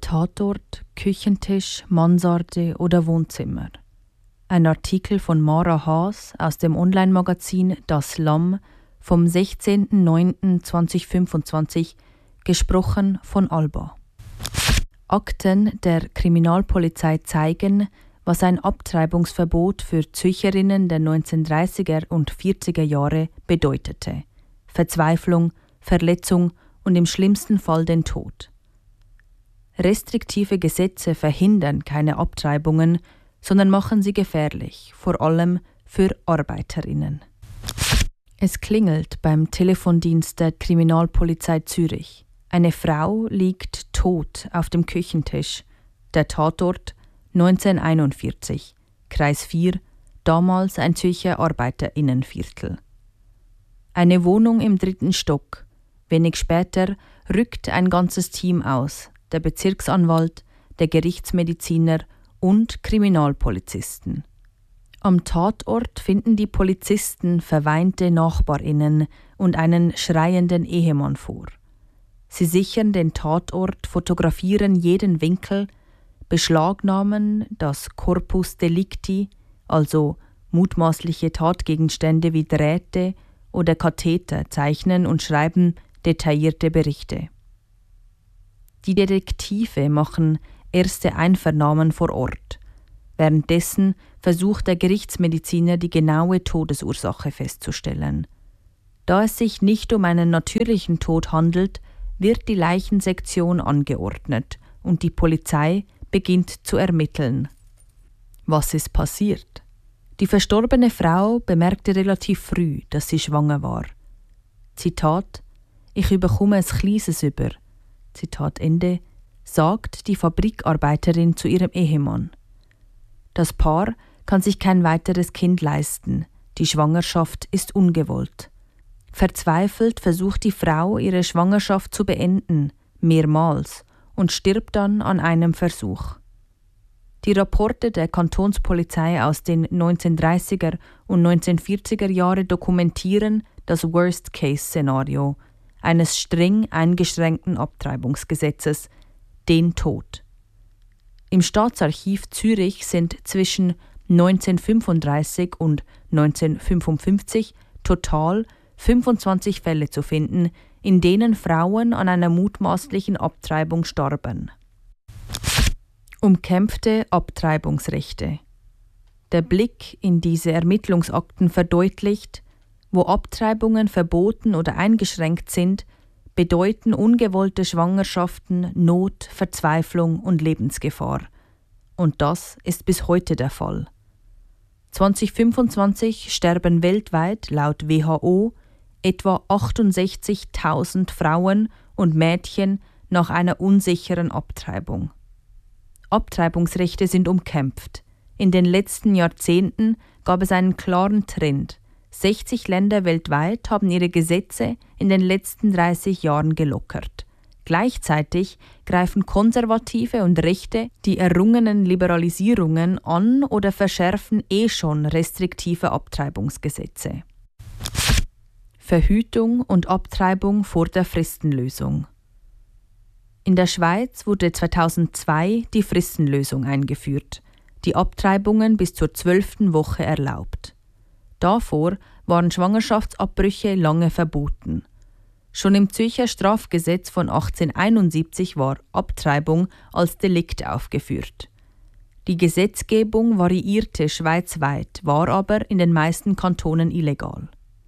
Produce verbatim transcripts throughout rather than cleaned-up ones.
Tatort, Küchentisch, Mansarde oder Wohnzimmer. Ein Artikel von Mara Haas aus dem Online-Magazin Das Lamm vom sechzehnten neunten zweitausendfünfundzwanzig, gesprochen von Alba. Akten der Kriminalpolizei zeigen, was ein Abtreibungsverbot für Zürcherinnen der neunzehnhundertdreißiger und vierziger Jahre bedeutete. Verzweiflung, Verletzung und im schlimmsten Fall den Tod. Restriktive Gesetze verhindern keine Abtreibungen, sondern machen sie gefährlich, vor allem für Arbeiterinnen. Es klingelt beim Telefondienst der Kriminalpolizei Zürich. Eine Frau liegt tot auf dem Küchentisch. Der Tatort neunzehnhunderteinundvierzig, Kreis vier, damals ein Zürcher Arbeiterinnenviertel. Eine Wohnung im dritten Stock. Wenig später rückt ein ganzes Team aus. Der Bezirksanwalt, der Gerichtsmediziner und Kriminalpolizisten. Am Tatort finden die Polizisten verweinte Nachbarinnen und einen schreienden Ehemann vor. Sie sichern den Tatort, fotografieren jeden Winkel, beschlagnahmen das Corpus Delicti, also mutmaßliche Tatgegenstände wie Drähte oder Katheter, zeichnen und schreiben detaillierte Berichte. Die Detektive machen erste Einvernahmen vor Ort. Währenddessen versucht der Gerichtsmediziner, die genaue Todesursache festzustellen. Da es sich nicht um einen natürlichen Tod handelt, wird die Leichensektion angeordnet und die Polizei beginnt zu ermitteln. Was ist passiert? Die verstorbene Frau bemerkte relativ früh, dass sie schwanger war. Zitat: Ich überkomme ein kleines über. Zitat Ende, sagt die Fabrikarbeiterin zu ihrem Ehemann. Das Paar kann sich kein weiteres Kind leisten. Die Schwangerschaft ist ungewollt. Verzweifelt versucht die Frau, ihre Schwangerschaft zu beenden, mehrmals, und stirbt dann an einem Versuch. Die Rapporte der Kantonspolizei aus den neunzehnhundertdreißiger und neunzehnhundertvierziger Jahren dokumentieren das Worst-Case-Szenario eines streng eingeschränkten Abtreibungsgesetzes, den Tod. Im Staatsarchiv Zürich sind zwischen neunzehnhundertfünfunddreißig und neunzehnhundertfünfundfünfzig total fünfundzwanzig Fälle zu finden, in denen Frauen an einer mutmaßlichen Abtreibung starben. Umkämpfte Abtreibungsrechte. Der Blick in diese Ermittlungsakten verdeutlicht, wo Abtreibungen verboten oder eingeschränkt sind, bedeuten ungewollte Schwangerschaften Not, Verzweiflung und Lebensgefahr. Und das ist bis heute der Fall. zweitausendfünfundzwanzig sterben weltweit laut W H O etwa achtundsechzigtausend Frauen und Mädchen nach einer unsicheren Abtreibung. Abtreibungsrechte sind umkämpft. In den letzten Jahrzehnten gab es einen klaren Trend. sechzig Länder weltweit haben ihre Gesetze in den letzten dreißig Jahren gelockert. Gleichzeitig greifen Konservative und Rechte die errungenen Liberalisierungen an oder verschärfen eh schon restriktive Abtreibungsgesetze. Verhütung und Abtreibung vor der Fristenlösung. In der Schweiz wurde zweitausendzwei die Fristenlösung eingeführt, die Abtreibungen bis zur zwölften Woche erlaubt. Davor waren Schwangerschaftsabbrüche lange verboten. Schon im Zürcher Strafgesetz von achtzehnhunderteinundsiebzig war Abtreibung als Delikt aufgeführt. Die Gesetzgebung variierte schweizweit, war aber in den meisten Kantonen illegal.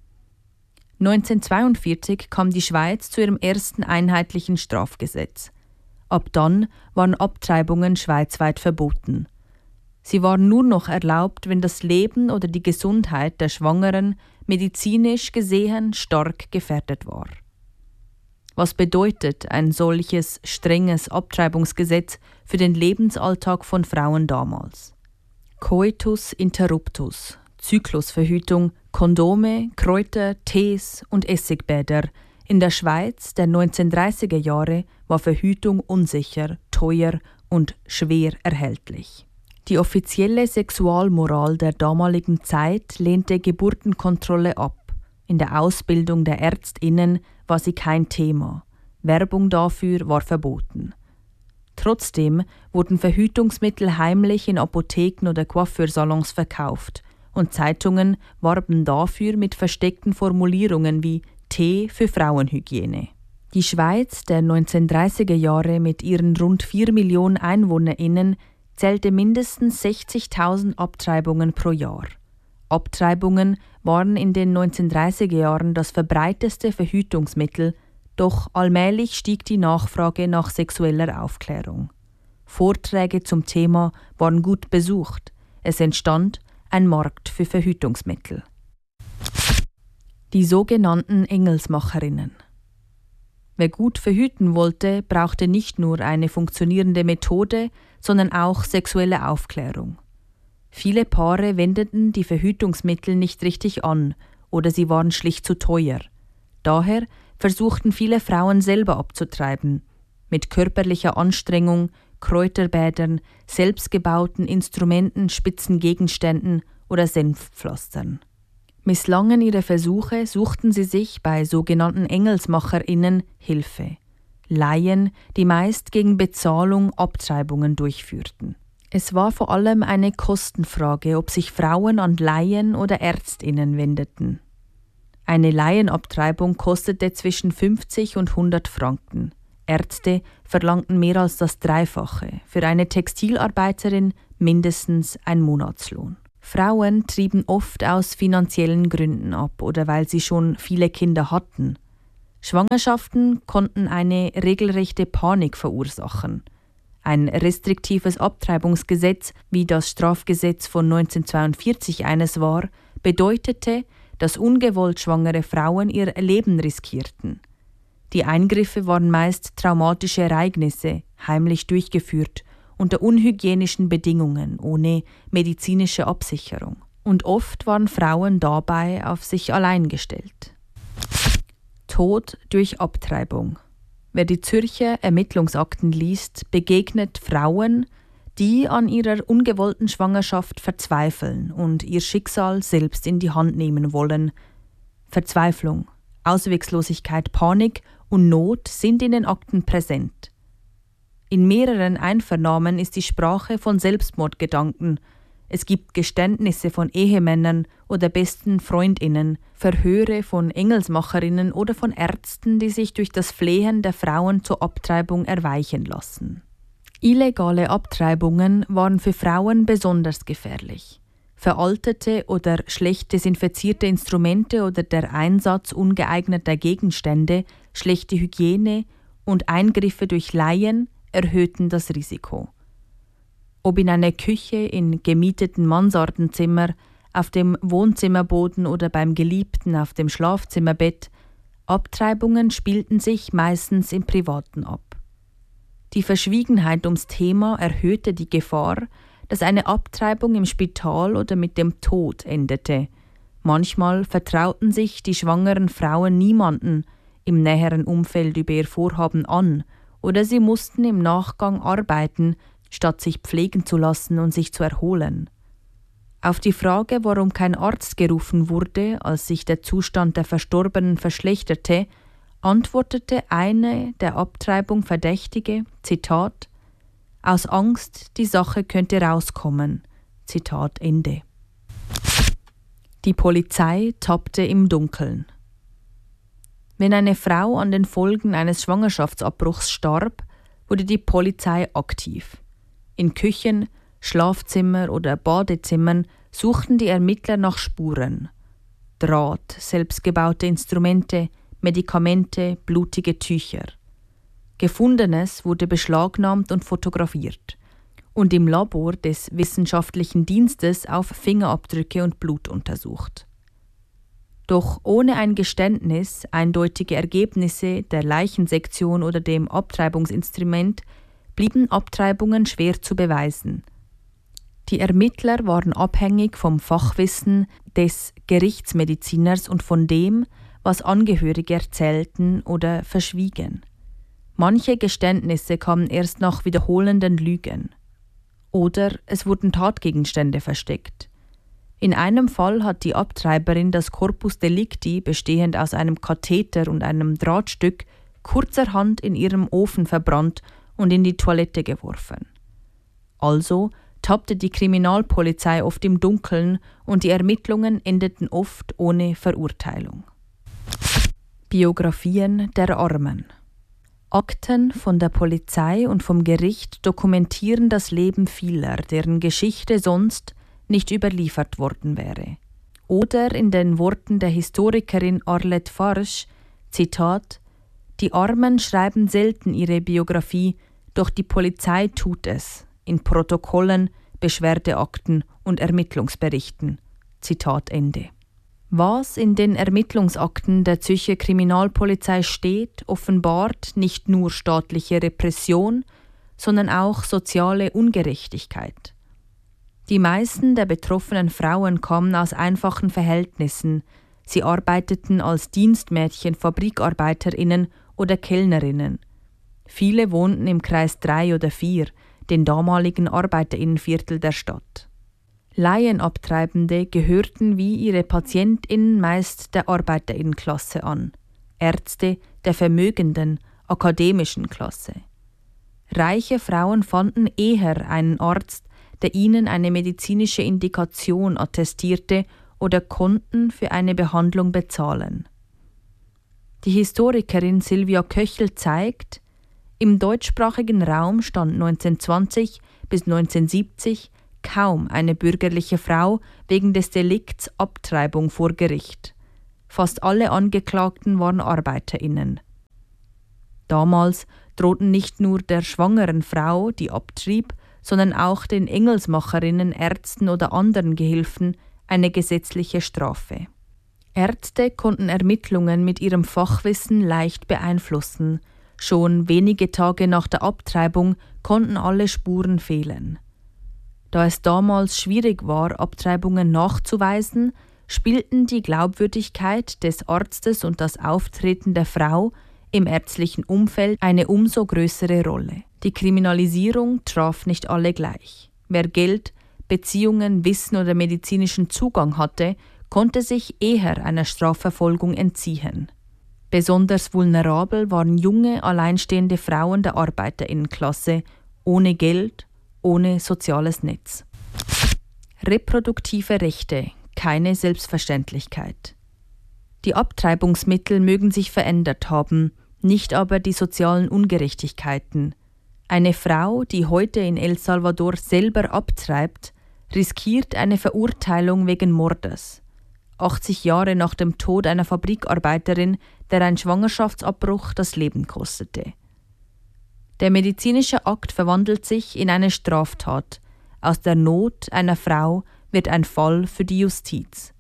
neunzehnhundertzweiundvierzig kam die Schweiz zu ihrem ersten einheitlichen Strafgesetz. Ab dann waren Abtreibungen schweizweit verboten. Sie waren nur noch erlaubt, wenn das Leben oder die Gesundheit der Schwangeren medizinisch gesehen stark gefährdet war. Was bedeutet ein solches strenges Abtreibungsgesetz für den Lebensalltag von Frauen damals? Coitus interruptus, Zyklusverhütung, Kondome, Kräuter, Tees und Essigbäder. In der Schweiz der neunzehnhundertdreißiger Jahre war Verhütung unsicher, teuer und schwer erhältlich. Die offizielle Sexualmoral der damaligen Zeit lehnte Geburtenkontrolle ab. In der Ausbildung der ÄrztInnen war sie kein Thema. Werbung dafür war verboten. Trotzdem wurden Verhütungsmittel heimlich in Apotheken oder Coiffeursalons verkauft und Zeitungen warben dafür mit versteckten Formulierungen wie T für Frauenhygiene. Die Schweiz der neunzehnhundertdreißiger Jahre mit ihren rund vier Millionen EinwohnerInnen zählte mindestens sechzigtausend Abtreibungen pro Jahr. Abtreibungen waren in den neunzehnhundertdreißiger Jahren das verbreiteste Verhütungsmittel, doch allmählich stieg die Nachfrage nach sexueller Aufklärung. Vorträge zum Thema waren gut besucht. Es entstand ein Markt für Verhütungsmittel. Die sogenannten Engelsmacherinnen. Wer gut verhüten wollte, brauchte nicht nur eine funktionierende Methode, sondern auch sexuelle Aufklärung. Viele Paare wendeten die Verhütungsmittel nicht richtig an oder sie waren schlicht zu teuer. Daher versuchten viele Frauen selber abzutreiben, mit körperlicher Anstrengung, Kräuterbädern, selbstgebauten Instrumenten, spitzen Gegenständen oder Senfpflastern. Misslangen ihre Versuche, suchten sie sich bei sogenannten EngelsmacherInnen Hilfe. Laien, die meist gegen Bezahlung Abtreibungen durchführten. Es war vor allem eine Kostenfrage, ob sich Frauen an Laien oder ÄrztInnen wendeten. Eine Laienabtreibung kostete zwischen fünfzig und hundert Franken. Ärzte verlangten mehr als das Dreifache, für eine Textilarbeiterin mindestens ein Monatslohn. Frauen trieben oft aus finanziellen Gründen ab oder weil sie schon viele Kinder hatten. Schwangerschaften konnten eine regelrechte Panik verursachen. Ein restriktives Abtreibungsgesetz, wie das Strafgesetz von neunzehnhundertzweiundvierzig eines war, bedeutete, dass ungewollt schwangere Frauen ihr Leben riskierten. Die Eingriffe waren meist traumatische Ereignisse, heimlich durchgeführt, unter unhygienischen Bedingungen, ohne medizinische Absicherung. Und oft waren Frauen dabei auf sich allein gestellt. Tod durch Abtreibung. Wer die Zürcher Ermittlungsakten liest, begegnet Frauen, die an ihrer ungewollten Schwangerschaft verzweifeln und ihr Schicksal selbst in die Hand nehmen wollen. Verzweiflung, Ausweglosigkeit, Panik und Not sind in den Akten präsent. In mehreren Einvernahmen ist die Sprache von Selbstmordgedanken. Es gibt Geständnisse von Ehemännern oder besten FreundInnen, Verhöre von Engelsmacherinnen oder von Ärzten, die sich durch das Flehen der Frauen zur Abtreibung erweichen lassen. Illegale Abtreibungen waren für Frauen besonders gefährlich. Veraltete oder schlecht desinfizierte Instrumente oder der Einsatz ungeeigneter Gegenstände, schlechte Hygiene und Eingriffe durch Laien erhöhten das Risiko. Ob in einer Küche, in gemieteten Mansardenzimmer, auf dem Wohnzimmerboden oder beim Geliebten auf dem Schlafzimmerbett, Abtreibungen spielten sich meistens im Privaten ab. Die Verschwiegenheit ums Thema erhöhte die Gefahr, dass eine Abtreibung im Spital oder mit dem Tod endete. Manchmal vertrauten sich die schwangeren Frauen niemanden im näheren Umfeld über ihr Vorhaben an oder sie mussten im Nachgang arbeiten, statt sich pflegen zu lassen und sich zu erholen. Auf die Frage, warum kein Arzt gerufen wurde, als sich der Zustand der Verstorbenen verschlechterte, antwortete eine der Abtreibung Verdächtige, Zitat, aus Angst, die Sache könnte rauskommen. Zitat Ende. Die Polizei tappte im Dunkeln. Wenn eine Frau an den Folgen eines Schwangerschaftsabbruchs starb, wurde die Polizei aktiv. In Küchen, Schlafzimmer oder Badezimmern suchten die Ermittler nach Spuren. Draht, selbstgebaute Instrumente, Medikamente, blutige Tücher. Gefundenes wurde beschlagnahmt und fotografiert und im Labor des Wissenschaftlichen Dienstes auf Fingerabdrücke und Blut untersucht. Doch ohne ein Geständnis, eindeutige Ergebnisse der Leichensektion oder dem Abtreibungsinstrument blieben Abtreibungen schwer zu beweisen. Die Ermittler waren abhängig vom Fachwissen des Gerichtsmediziners und von dem, was Angehörige erzählten oder verschwiegen. Manche Geständnisse kamen erst nach wiederholenden Lügen. Oder es wurden Tatgegenstände versteckt. In einem Fall hat die Abtreiberin das Corpus Delicti, bestehend aus einem Katheter und einem Drahtstück, kurzerhand in ihrem Ofen verbrannt und in die Toilette geworfen. Also tappte die Kriminalpolizei oft im Dunkeln und die Ermittlungen endeten oft ohne Verurteilung. Biografien der Armen. Akten von der Polizei und vom Gericht dokumentieren das Leben vieler, deren Geschichte sonst nicht überliefert worden wäre. Oder in den Worten der Historikerin Arlette Farsch, Zitat: Die Armen schreiben selten ihre Biografie, doch die Polizei tut es, in Protokollen, Beschwerdeakten und Ermittlungsberichten. Zitat Ende. Was in den Ermittlungsakten der Zürcher Kriminalpolizei steht, offenbart nicht nur staatliche Repression, sondern auch soziale Ungerechtigkeit. Die meisten der betroffenen Frauen kamen aus einfachen Verhältnissen. Sie arbeiteten als Dienstmädchen, FabrikarbeiterInnen oder Kellnerinnen. Viele wohnten im Kreis drei oder vier, den damaligen ArbeiterInnenviertel der Stadt. Laienabtreibende gehörten wie ihre PatientInnen meist der ArbeiterInnenklasse an, Ärzte der vermögenden, akademischen Klasse. Reiche Frauen fanden eher einen Arzt, der ihnen eine medizinische Indikation attestierte oder konnten für eine Behandlung bezahlen. Die Historikerin Sylvia Köchel zeigt, im deutschsprachigen Raum stand neunzehnhundertzwanzig bis neunzehnhundertsiebzig kaum eine bürgerliche Frau wegen des Delikts Abtreibung vor Gericht. Fast alle Angeklagten waren ArbeiterInnen. Damals drohten nicht nur der schwangeren Frau, die abtrieb, sondern auch den Engelsmacherinnen, Ärzten oder anderen Gehilfen eine gesetzliche Strafe. Ärzte konnten Ermittlungen mit ihrem Fachwissen leicht beeinflussen. Schon wenige Tage nach der Abtreibung konnten alle Spuren fehlen. Da es damals schwierig war, Abtreibungen nachzuweisen, spielten die Glaubwürdigkeit des Arztes und das Auftreten der Frau im ärztlichen Umfeld eine umso größere Rolle. Die Kriminalisierung traf nicht alle gleich. Wer Geld, Beziehungen, Wissen oder medizinischen Zugang hatte, konnte sich eher einer Strafverfolgung entziehen. Besonders vulnerabel waren junge, alleinstehende Frauen der ArbeiterInnenklasse, ohne Geld, ohne soziales Netz. Reproduktive Rechte, keine Selbstverständlichkeit. Die Abtreibungsmittel mögen sich verändert haben, nicht aber die sozialen Ungerechtigkeiten. Eine Frau, die heute in El Salvador selber abtreibt, riskiert eine Verurteilung wegen Mordes. achtzig Jahre nach dem Tod einer Fabrikarbeiterin, der ein Schwangerschaftsabbruch das Leben kostete. Der medizinische Akt verwandelt sich in eine Straftat. Aus der Not einer Frau wird ein Fall für die Justiz.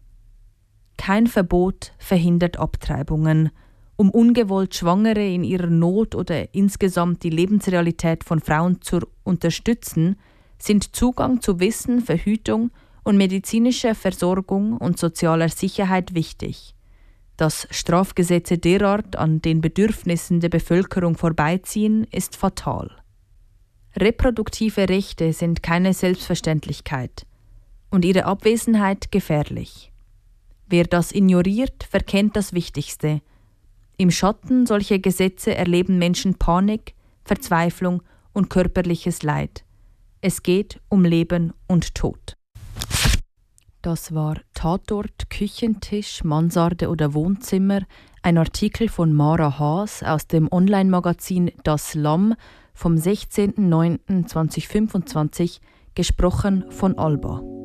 Kein Verbot verhindert Abtreibungen. Um ungewollt Schwangere in ihrer Not oder insgesamt die Lebensrealität von Frauen zu unterstützen, sind Zugang zu Wissen, Verhütung und medizinischer Versorgung und sozialer Sicherheit wichtig. Dass Strafgesetze derart an den Bedürfnissen der Bevölkerung vorbeiziehen, ist fatal. Reproduktive Rechte sind keine Selbstverständlichkeit und ihre Abwesenheit gefährlich. Wer das ignoriert, verkennt das Wichtigste. Im Schatten solcher Gesetze erleben Menschen Panik, Verzweiflung und körperliches Leid. Es geht um Leben und Tod. Das war Tatort, Küchentisch, Mansarde oder Wohnzimmer, ein Artikel von Mara Haas aus dem Online-Magazin Das Lamm vom sechzehnten neunten zweitausendfünfundzwanzig, gesprochen von Alba.